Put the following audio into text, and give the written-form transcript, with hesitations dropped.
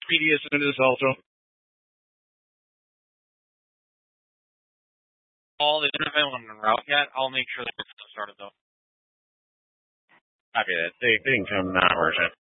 Speedy isn't it also? All isn't available en route yet. I'll make sure that it's started though. Copy that. They didn't come now, or is it?